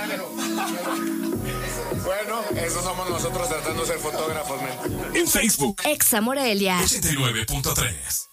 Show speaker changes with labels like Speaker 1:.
Speaker 1: Bueno, eso somos nosotros tratando de ser fotógrafos, men.
Speaker 2: En Facebook,
Speaker 3: Exa Morelia
Speaker 2: 89.3.